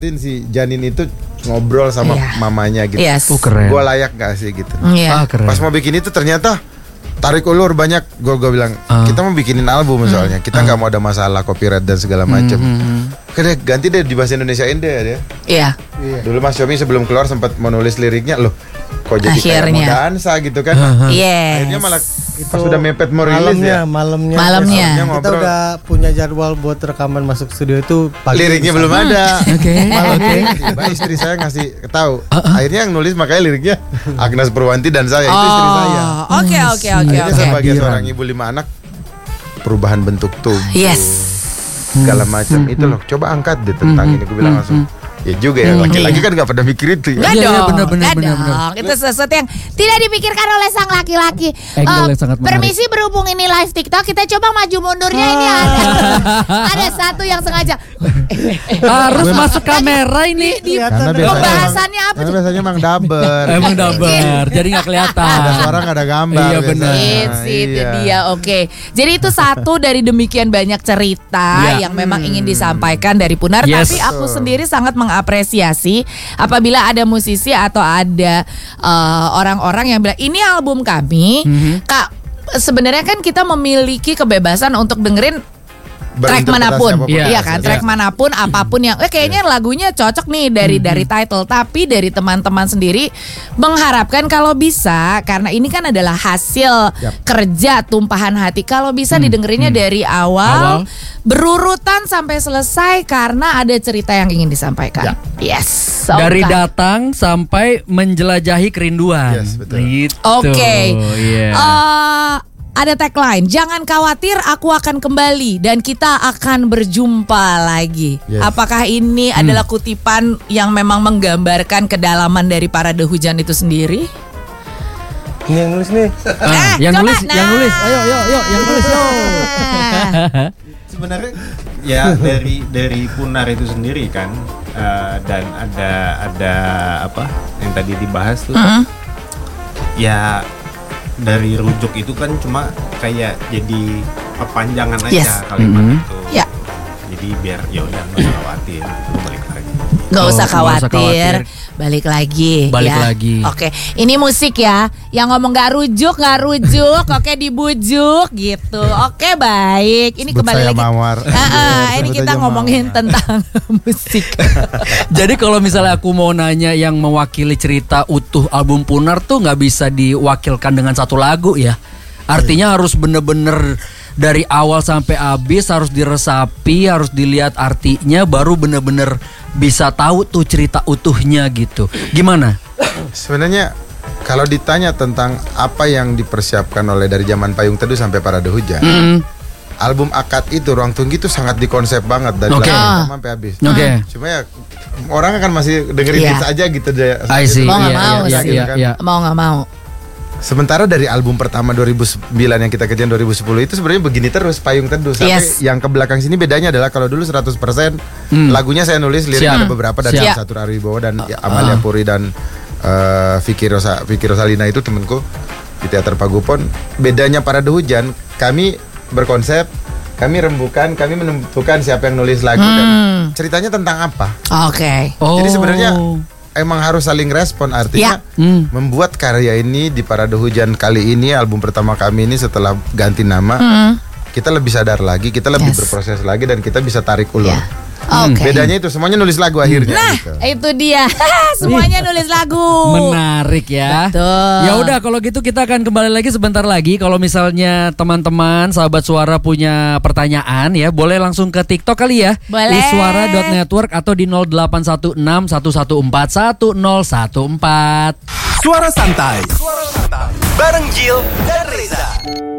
Si Janin itu ngobrol sama mamanya gitu. Yes. Keren. Gue layak gak sih gitu. Keren. Pas mau bikin itu ternyata tarik ulur banyak. Gue bilang kita mau bikinin album soalnya. Kita gak mau ada masalah copyright dan segala macam. Oke, ganti deh di bahasa Indonesiain deh. Iya. Dulu Mas Yomi sebelum keluar sempat menulis liriknya. Loh kok jadi kayak mau dansa gitu kan. Akhirnya malah pas sudah mepet mau rilis malamnya kita udah punya jadwal buat rekaman masuk studio itu pagi. Liriknya belum ada. Tiba istri saya ngasih tahu. Akhirnya yang nulis makanya liriknya Agnes Purwanti dan saya. Itu istri saya. Oke. Akhirnya sebagai seorang ibu 5 anak, perubahan bentuk tubuh, segala macam itu loh. Coba angkat deh tentang ini. Gue bilang langsung. Ya juga ya, laki-laki kan gak pada mikir itu ya. Benar. Itu sesuatu yang tidak dipikirkan oleh sang laki-laki. Permisi, berhubung ini live TikTok, kita coba maju mundurnya. Ini ada satu yang sengaja harus masuk kamera ini. Pembahasannya apa? Karena biasanya emang daber. Emang daber, jadi gak kelihatan. Ada suara gak ada gambar. Iya benar. Itu dia, oke. Jadi itu satu dari demikian banyak cerita yang memang ingin disampaikan dari Punar. Tapi aku sendiri sangat mengapresiasi apabila ada musisi atau ada orang-orang yang bilang ini album kami, Kak. Sebenarnya kan kita memiliki kebebasan untuk dengerin track manapun, track manapun, apapun yang kayaknya lagunya cocok nih dari title, tapi dari teman-teman sendiri mengharapkan kalau bisa, karena ini kan adalah hasil kerja tumpahan hati, kalau bisa didengerinnya dari awal, berurutan sampai selesai karena ada cerita yang ingin disampaikan. Dari datang sampai menjelajahi kerinduan. Betul. Oke. Ada tagline, jangan khawatir, aku akan kembali dan kita akan berjumpa lagi. Apakah ini adalah kutipan yang memang menggambarkan kedalaman dari Parade Hujan itu sendiri? Ini yang nulis nih. Yang nulis. Ayo, yang nulis yo. Sebenarnya ya dari Punar itu sendiri kan, dan ada apa yang tadi dibahas tuh, ya. Dari rujuk itu kan cuma kayak jadi perpanjangan aja kalimat itu. Jadi biar ya udah nggak usah khawatir, gitu, balik lagi. Nggak usah khawatir, balik lagi. Oke, ini musik ya, yang ngomong nggak rujuk, oke dibujuk gitu. Oke, baik. Ini sebut kembali lagi. Ini kita ngomongin tentang musik. Jadi kalau misalnya aku mau nanya yang mewakili cerita utuh album Punar tuh nggak bisa diwakilkan dengan satu lagu ya. Artinya harus bener-bener dari awal sampai habis, harus diresapi, harus dilihat artinya, baru bener-bener bisa tahu tuh cerita utuhnya gitu. Gimana? Sebenarnya kalau ditanya tentang apa yang dipersiapkan oleh dari zaman Payung Teduh sampai Parade Hujan, album Akad itu, Ruang Tunggu itu sangat dikonsep banget dari pertama sampai habis. Cuma ya orang akan masih dengerin hits aja gitu deh. Mau nggak mau. Sementara dari album pertama 2009 yang kita kerjain 2010 itu sebenarnya begini terus Payung Teduh. Sampai yang ke belakang sini bedanya adalah kalau dulu 100% lagunya saya nulis, lirik ada beberapa dari Catur Ariwibowo dan Amalia Puri dan Vicky Rosalina itu temanku di Teater Pagupon. Bedanya Parade Hujan, kami berkonsep, kami rembukan, kami menentukan siapa yang nulis lagu dan ceritanya tentang apa. Jadi sebenarnya emang harus saling respon, artinya membuat karya ini di Parade Hujan kali ini, album pertama kami ini setelah ganti nama, kita lebih sadar lagi, kita lebih berproses lagi dan kita bisa tarik ulur. Bedanya itu semuanya nulis lagu akhirnya. Nah, gitu. Itu dia. Semuanya nulis lagu. Menarik ya. Betul. Ya udah kalau gitu kita akan kembali lagi sebentar lagi. Kalau misalnya teman-teman sahabat suara punya pertanyaan ya, boleh langsung ke TikTok kali ya. Boleh. Iswara.network atau di 0816 114 1014. Suara santai. Bareng Jill dan Reza.